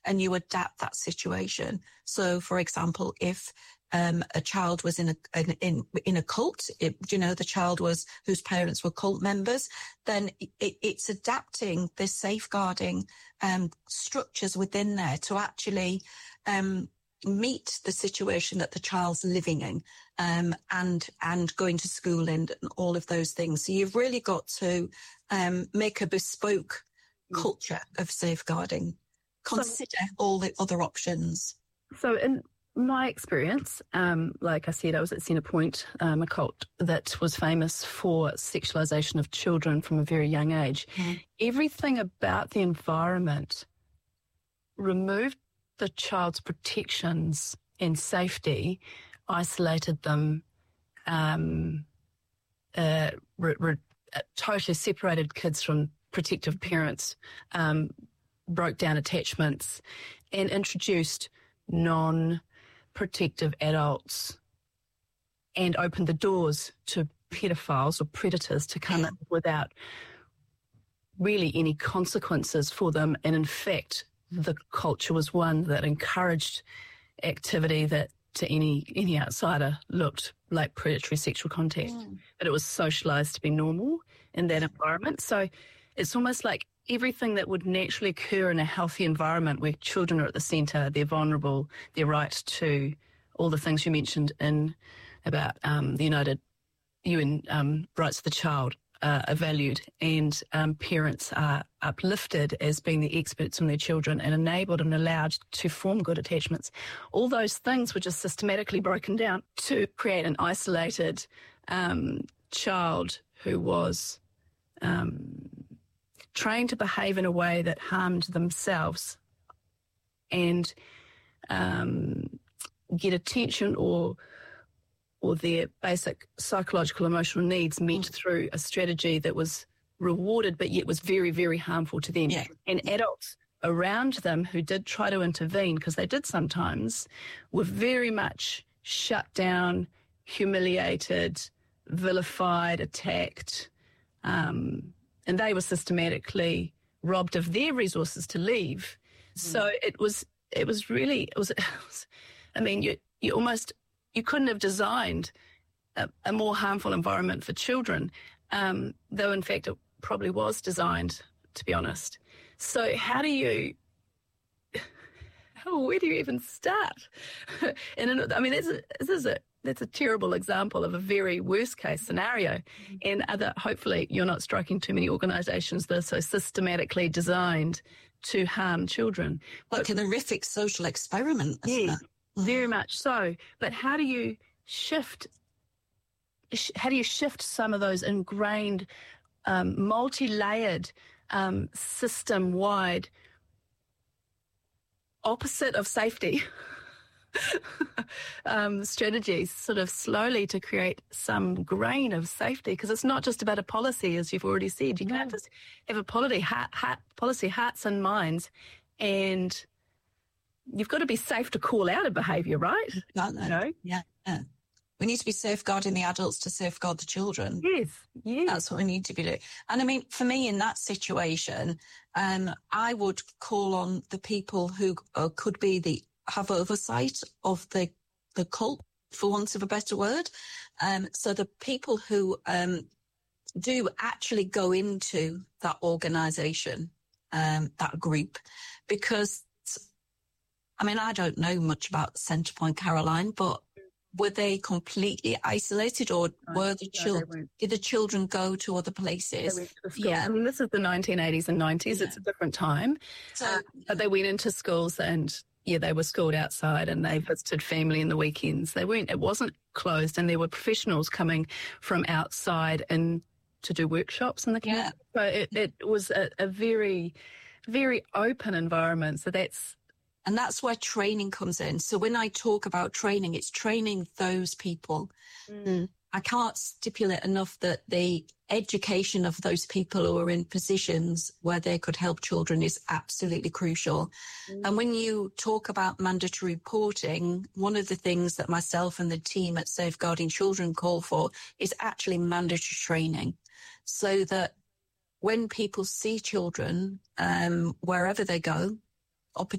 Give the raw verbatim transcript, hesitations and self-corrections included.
and you adapt that situation. So, for example, if um, a child was in a in in a cult, it, you know, the child was whose parents were cult members, then it, it's adapting the safeguarding um, structures within there to actually um, meet the situation that the child's living in, um, and and going to school and all of those things. So you've really got to um, make a bespoke mm. culture of safeguarding. Consider so, all the other options. So in my experience, um, like I said, I was at Centrepoint, um, a cult that was famous for sexualisation of children from a very young age. Mm. Everything about the environment removed the child's protections and safety, isolated them, um, uh, re- re- totally separated kids from protective parents, um, broke down attachments, and introduced non-protective adults and opened the doors to pedophiles or predators to come in without really any consequences for them. And in fact, the culture was one that encouraged activity that to any any outsider looked like predatory sexual contact, mm. but it was socialised to be normal in that environment. So it's almost like everything that would naturally occur in a healthy environment where children are at the centre, they're vulnerable, their right to all the things you mentioned in about um, the United U N um, rights of the child uh, are valued, and um, parents are uplifted as being the experts on their children and enabled and allowed to form good attachments. All those things were just systematically broken down to create an isolated um, child who was um, trained to behave in a way that harmed themselves and um, get attention or or their basic psychological emotional needs met mm. through a strategy that was rewarded but yet was very, very harmful to them. Yeah. And adults around them who did try to intervene, because they did sometimes, were very much shut down, humiliated, vilified, attacked, um, and they were systematically robbed of their resources to leave. Mm. So it was, it was really, it was, it was I mean, you, you almost, you couldn't have designed a, a more harmful environment for children, um, though in fact it probably was designed, to be honest. So how do you, how, where do you even start? and I mean, this is, this is a, that's a terrible example of a very worst case scenario. Mm-hmm. And other, hopefully you're not striking too many organisations that are so systematically designed to harm children. Like but, an horrific social experiment, isn't yeah, it? Very much so. But how do you shift, how do you shift some of those ingrained, um, multi-layered, um, system-wide opposite of safety um, strategies sort of slowly to create some grain of safety? Because it's not just about a policy, as you've already said. You can't just have a policy, heart, heart, policy, hearts and minds, and you've got to be safe to call out a behaviour, right? Got that. You know? Yeah, yeah. We need to be safeguarding the adults to safeguard the children. Yes, yes. That's what we need to be doing. And I mean, for me in that situation, um, I would call on the people who uh, could be the, have oversight of the, the cult, for want of a better word. Um, so the people who um, do actually go into that organisation, um, that group, because I mean, I don't know much about Centrepoint, Caroline, but were they completely isolated, or no, were the no, children, did the children go to other places? To yeah, I mean, this is the nineteen eighties and nineties. Yeah. It's a different time. So, uh, but they went into schools and, yeah, they were schooled outside and they visited family in the weekends. They weren't, it wasn't closed, and there were professionals coming from outside and to do workshops in the community. Yeah. So it, it was a, a very, very open environment. So that's, And that's where training comes in. So when I talk about training, it's training those people. Mm. I can't stipulate enough that the education of those people who are in positions where they could help children is absolutely crucial. Mm. And when you talk about mandatory reporting, one of the things that myself and the team at Safeguarding Children call for is actually mandatory training, so that when people see children, um, wherever they go,